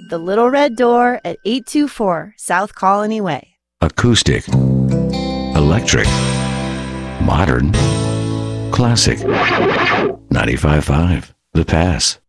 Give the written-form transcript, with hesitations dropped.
The Little Red Door at 824 South Colony Way. Acoustic, electric, modern, classic. 95.5 The Pass.